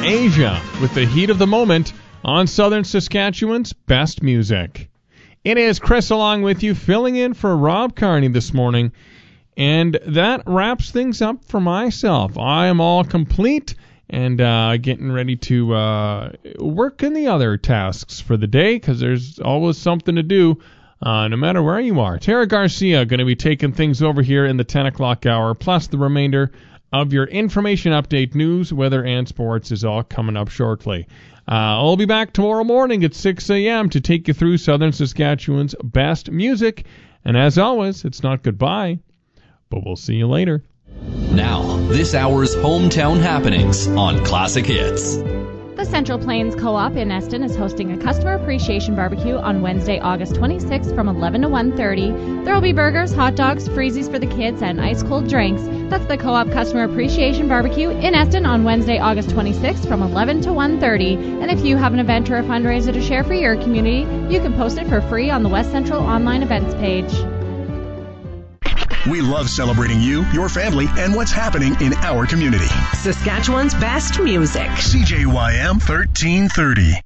Asia with the heat of the moment on Southern Saskatchewan's best music. It is Chris along with you, filling in for Rob Carney this morning, and that wraps things up for myself. I am all complete and getting ready to work in the other tasks for the day, because there's always something to do no matter where you are. Tara Garcia going to be taking things over here in the 10 o'clock hour, plus the remainder of your information update, news, weather, and sports is all coming up shortly. I'll be back tomorrow morning at 6 a.m. to take you through Southern Saskatchewan's best music. And as always, it's not goodbye, but we'll see you later. Now, this hour's hometown happenings on Classic Hits. The Central Plains Co-op in Eston is hosting a Customer Appreciation Barbecue on Wednesday, August 26th from 11 to 1:30. There will be burgers, hot dogs, freezies for the kids, and ice-cold drinks. That's the Co-op Customer Appreciation Barbecue in Eston on Wednesday, August 26th from 11 to 1:30. And if you have an event or a fundraiser to share for your community, you can post it for free on the West Central online events page. We love celebrating you, your family, and what's happening in our community. Saskatchewan's best music. CJYM 1330.